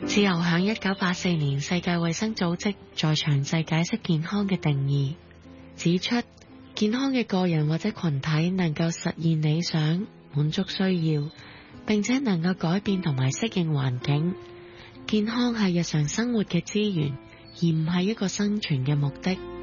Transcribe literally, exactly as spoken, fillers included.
之後響一九八四年世界衛生組織再詳細解釋健康嘅定義，指出健康嘅個人或者群體能夠實現理想、滿足需要，並且能夠改變同埋適應環境。健康係日常生活嘅資源，而唔係一個生存嘅目的。